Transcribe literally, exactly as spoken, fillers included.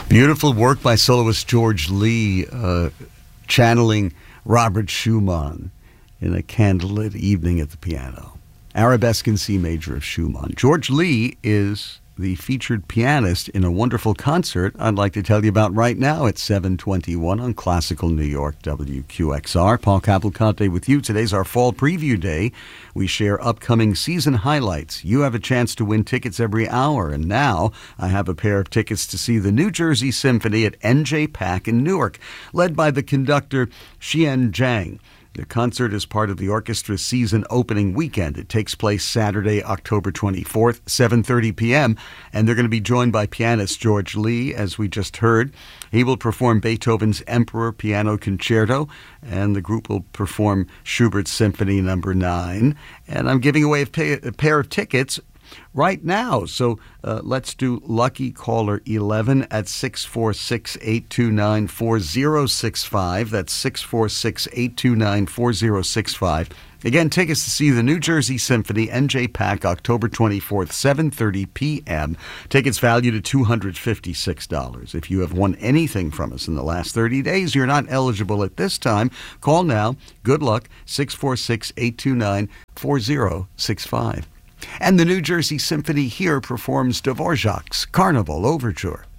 Beautiful work by soloist George Lee, uh, channeling Robert Schumann in a candlelit evening at the piano. Arabesque in C major of Schumann. George Lee is the featured pianist in a wonderful concert I'd like to tell you about right now at seven twenty-one on Classical New York W Q X R. Paul Cavalcante with you. Today's our fall preview day. We share upcoming season highlights. You have a chance to win tickets every hour, and now I have a pair of tickets to see the New Jersey Symphony at N J Pack in Newark, led by the conductor Xian Zhang. The concert is part of the orchestra's season opening weekend. It takes place Saturday, October twenty-fourth, seven thirty p.m., and they're going to be joined by pianist George Lee, as we just heard. He will perform Beethoven's Emperor Piano Concerto, and the group will perform Schubert's Symphony Number nine. And I'm giving away a, pay, a pair of tickets right now. So uh, let's do Lucky Caller eleven at six four six, eight two nine, four zero six five. That's six four six, eight two nine, four zero six five. Again, tickets to see the New Jersey Symphony, N J Pack, October twenty-fourth, seven thirty p.m. Tickets valued at two hundred fifty-six dollars. If you have won anything from us in the last thirty days, you're not eligible at this time. Call now. Good luck. six four six, eight two nine, four zero six five. And the New Jersey Symphony here performs Dvorak's Carnival Overture.